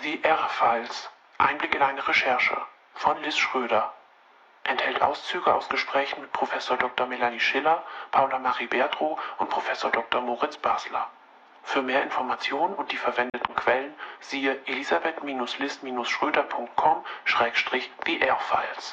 Die R-Files. Einblick in eine Recherche von Liz Schröder. Enthält Auszüge aus Gesprächen mit Prof. Dr. Melanie Schiller, Paula Marie Bertrow und Prof. Dr. Moritz Basler. Für mehr Informationen und die verwendeten Quellen siehe elisabeth-liz-schröder.com/The R-Files.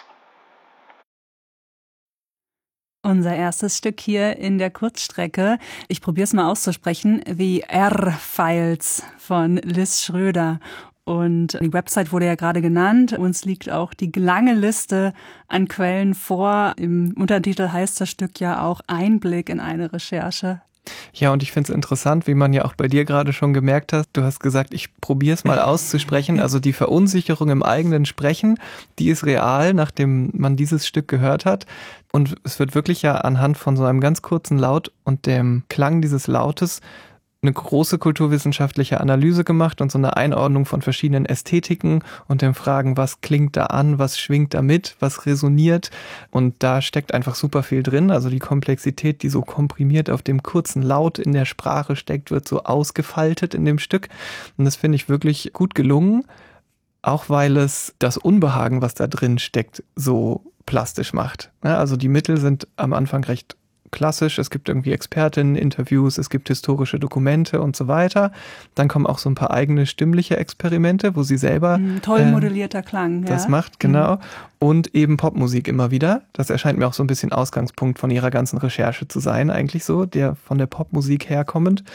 Unser erstes Stück hier in der Kurzstrecke. Ich probiere es mal auszusprechen. The R-Files von Liz Schröder. Und die Website wurde ja gerade genannt. Uns liegt auch die lange Liste an Quellen vor. Im Untertitel heißt das Stück ja auch Einblick in eine Recherche. Ja, und ich finde es interessant, wie man ja auch bei dir gerade schon gemerkt hat. Du hast gesagt, ich probiere es mal auszusprechen. Also die Verunsicherung im eigenen Sprechen, die ist real, nachdem man dieses Stück gehört hat. Und es wird wirklich ja anhand von so einem ganz kurzen Laut und dem Klang dieses Lautes eine große kulturwissenschaftliche Analyse gemacht und so eine Einordnung von verschiedenen Ästhetiken und den Fragen, was klingt da an, was schwingt da mit, was resoniert. Und da steckt einfach super viel drin. Also die Komplexität, die so komprimiert auf dem kurzen Laut in der Sprache steckt, wird so ausgefaltet in dem Stück. Und das finde ich wirklich gut gelungen, auch weil es das Unbehagen, was da drin steckt, so plastisch macht. Also die Mittel sind am Anfang recht klassisch, es gibt irgendwie Expertinnen-Interviews, es gibt historische Dokumente und so weiter. Dann kommen auch so ein paar eigene stimmliche Experimente, wo sie selber toll modellierter Klang, das macht, genau. Und eben Popmusik immer wieder. Das erscheint mir auch so ein bisschen Ausgangspunkt von ihrer ganzen Recherche zu sein, eigentlich so, der von der Popmusik herkommend.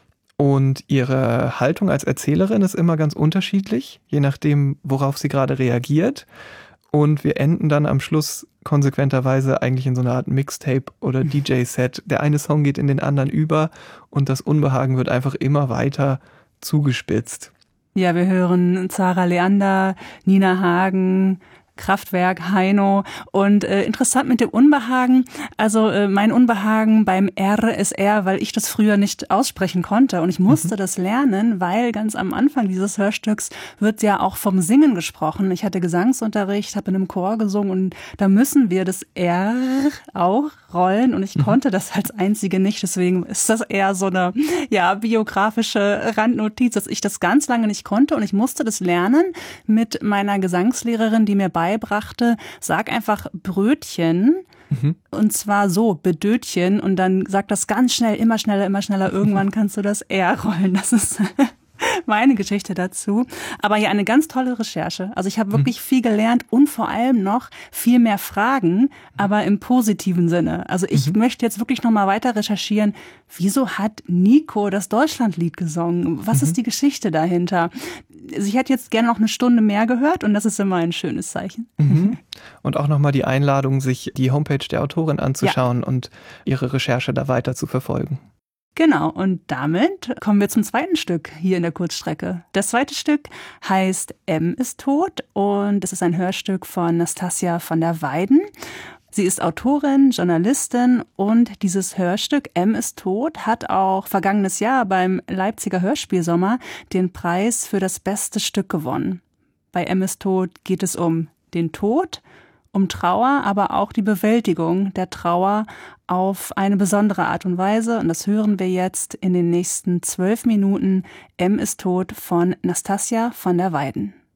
Und ihre Haltung als Erzählerin ist immer ganz unterschiedlich, je nachdem, worauf sie gerade reagiert. Und wir enden dann am Schluss konsequenterweise eigentlich in so einer Art Mixtape oder DJ-Set. Der eine Song geht in den anderen über und das Unbehagen wird einfach immer weiter zugespitzt. Ja, wir hören Zara Leander, Nina Hagen, Kraftwerk, Heino und interessant mit dem Unbehagen, also mein Unbehagen beim R ist R, weil ich das früher nicht aussprechen konnte und ich musste das lernen, weil ganz am Anfang dieses Hörstücks wird ja auch vom Singen gesprochen. Ich hatte Gesangsunterricht, habe in einem Chor gesungen und da müssen wir das R auch rollen und ich konnte das als Einzige nicht, deswegen ist das eher so eine biografische Randnotiz, dass ich das ganz lange nicht konnte und ich musste das lernen mit meiner Gesangslehrerin, die mir beibrachte, sag einfach Brötchen und zwar so, Bedötchen und dann sag das ganz schnell, immer schneller, irgendwann kannst du das R rollen. Das ist meine Geschichte dazu. Aber ja, eine ganz tolle Recherche. Also ich habe wirklich viel gelernt und vor allem noch viel mehr Fragen, aber im positiven Sinne. Also ich möchte jetzt wirklich noch mal weiter recherchieren. Wieso hat Nico das Deutschlandlied gesungen? Was ist die Geschichte dahinter? Also ich hätte jetzt gerne noch eine Stunde mehr gehört und das ist immer ein schönes Zeichen. Und auch nochmal die Einladung, sich die Homepage der Autorin anzuschauen und ihre Recherche da weiter zu verfolgen. Genau, und damit kommen wir zum zweiten Stück hier in der Kurzstrecke. Das zweite Stück heißt M ist tot und es ist ein Hörstück von Nastassja van der Weijden. Sie ist Autorin, Journalistin und dieses Hörstück M ist tot hat auch vergangenes Jahr beim Leipziger Hörspielsommer den Preis für das beste Stück gewonnen. Bei M ist tot geht es um den Tod, um Trauer, aber auch die Bewältigung der Trauer auf eine besondere Art und Weise. Und das hören wir jetzt in den nächsten 12 Minuten. M ist tot von Nastassja van der Weijden.